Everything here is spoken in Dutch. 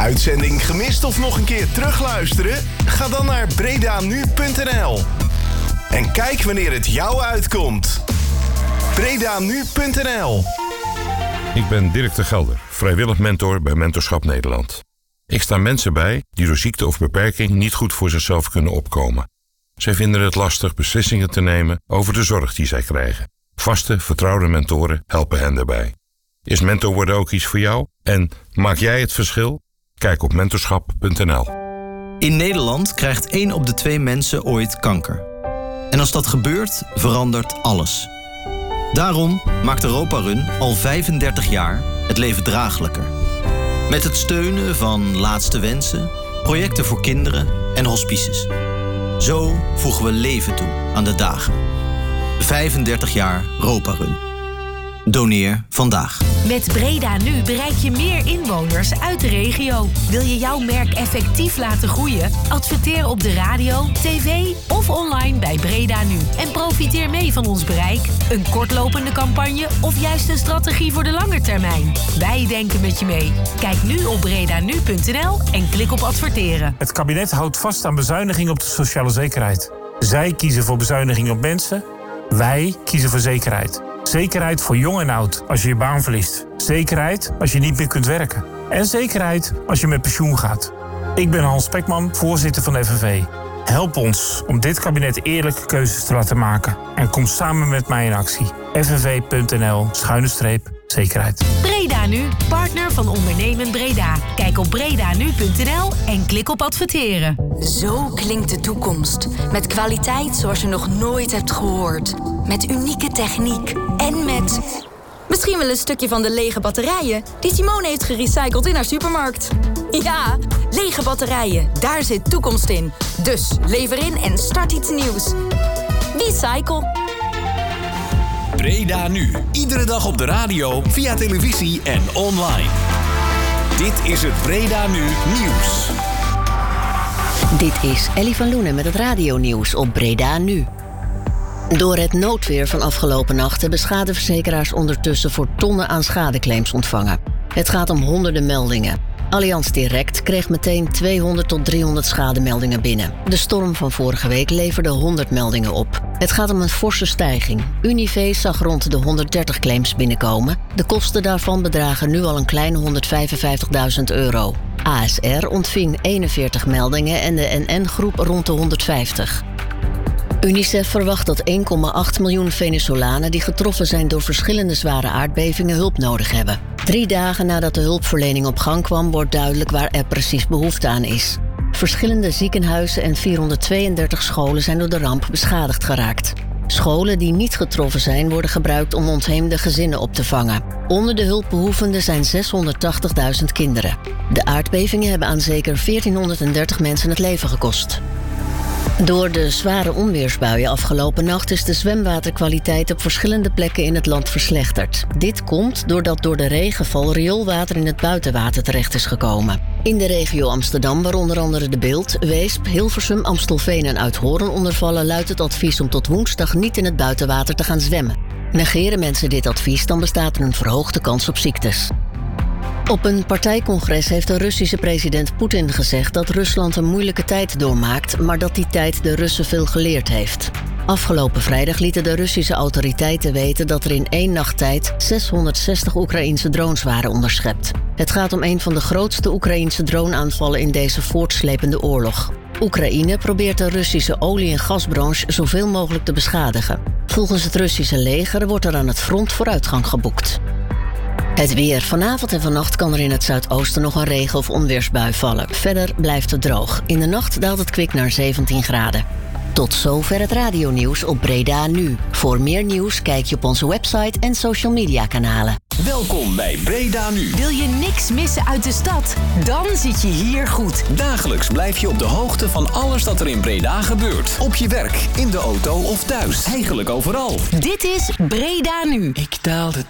Uitzending gemist of nog een keer terugluisteren? Ga dan naar bredanu.nl. En kijk wanneer het jou uitkomt. bredanu.nl. Ik ben Dirk de Gelder, vrijwillig mentor bij Mentorschap Nederland. Ik sta mensen bij die door ziekte of beperking niet goed voor zichzelf kunnen opkomen. Zij vinden het lastig beslissingen te nemen over de zorg die zij krijgen. Vaste, vertrouwde mentoren helpen hen daarbij. Is mentor worden ook iets voor jou? En maak jij het verschil? Kijk op mentorschap.nl. In Nederland krijgt 1 op de 2 mensen ooit kanker. En als dat gebeurt, verandert alles. Daarom maakt Europa Run al 35 jaar het leven draaglijker. Met het steunen van Laatste Wensen, projecten voor kinderen en hospices. Zo voegen we leven toe aan de dagen. 35 jaar Europa Run. Doneer vandaag. Met Breda Nu bereik je meer inwoners uit de regio. Wil je jouw merk effectief laten groeien? Adverteer op de radio, tv of online bij Breda Nu. En profiteer mee van ons bereik, een kortlopende campagne of juist een strategie voor de lange termijn. Wij denken met je mee. Kijk nu op bredanu.nl en klik op adverteren. Het kabinet houdt vast aan bezuinigingen op de sociale zekerheid. Zij kiezen voor bezuinigingen op mensen. Wij kiezen voor zekerheid. Zekerheid voor jong en oud als je je baan verliest. Zekerheid als je niet meer kunt werken. En zekerheid als je met pensioen gaat. Ik ben Hans Spekman, voorzitter van de FNV. Help ons om dit kabinet eerlijke keuzes te laten maken. En kom samen met mij in actie. FNV.nl/zekerheid. Breda Nu, partner van Ondernemen Breda. Kijk op bredanu.nl en klik op adverteren. Zo klinkt de toekomst. Met kwaliteit zoals je nog nooit hebt gehoord. Met unieke techniek. En met... misschien wel een stukje van de lege batterijen die Simone heeft gerecycled in haar supermarkt. Ja, lege batterijen. Daar zit toekomst in. Dus lever in en start iets nieuws. Recycle. Breda Nu. Iedere dag op de radio, via televisie en online. Dit is het Breda Nu Nieuws. Dit is Ellie van Loenen met het radionieuws op Breda Nu. Door het noodweer van afgelopen nacht hebben schadeverzekeraars ondertussen voor tonnen aan schadeclaims ontvangen. Het gaat om honderden meldingen. Allianz Direct kreeg meteen 200 tot 300 schademeldingen binnen. De storm van vorige week leverde 100 meldingen op. Het gaat om een forse stijging. Unive zag rond de 130 claims binnenkomen. De kosten daarvan bedragen nu al een kleine €155.000. ASR ontving 41 meldingen en de NN-groep rond de 150. UNICEF verwacht dat 1,8 miljoen Venezolanen die getroffen zijn door verschillende zware aardbevingen hulp nodig hebben. 3 dagen nadat de hulpverlening op gang kwam, wordt duidelijk waar er precies behoefte aan is. Verschillende ziekenhuizen en 432 scholen zijn door de ramp beschadigd geraakt. Scholen die niet getroffen zijn worden gebruikt om ontheemde gezinnen op te vangen. Onder de hulpbehoevenden zijn 680.000 kinderen. De aardbevingen hebben aan zeker 1430 mensen het leven gekost. Door de zware onweersbuien afgelopen nacht is de zwemwaterkwaliteit op verschillende plekken in het land verslechterd. Dit komt doordat door de regenval rioolwater in het buitenwater terecht is gekomen. In de regio Amsterdam, waar onder andere De Bilt, Weesp, Hilversum, Amstelveen en Uithoorn onder vallen, luidt het advies om tot woensdag niet in het buitenwater te gaan zwemmen. Negeren mensen dit advies, dan bestaat er een verhoogde kans op ziektes. Op een partijcongres heeft de Russische president Poetin gezegd dat Rusland een moeilijke tijd doormaakt, maar dat die tijd de Russen veel geleerd heeft. Afgelopen vrijdag lieten de Russische autoriteiten weten dat er in 1 nacht tijd 660 Oekraïense drones waren onderschept. Het gaat om een van de grootste Oekraïense droneaanvallen in deze voortslepende oorlog. Oekraïne probeert de Russische olie- en gasbranche zoveel mogelijk te beschadigen. Volgens het Russische leger wordt er aan het front vooruitgang geboekt. Het weer. Vanavond en vannacht kan er in het zuidoosten nog een regen- of onweersbui vallen. Verder blijft het droog. In de nacht daalt het kwik naar 17 graden. Tot zover het radionieuws op Breda Nu. Voor meer nieuws kijk je op onze website en social media kanalen. Welkom bij Breda Nu. Wil je niks missen uit de stad? Dan zit je hier goed. Dagelijks blijf je op de hoogte van alles dat er in Breda gebeurt. Op je werk, in de auto of thuis. Eigenlijk overal. Dit is Breda Nu. Ik daal de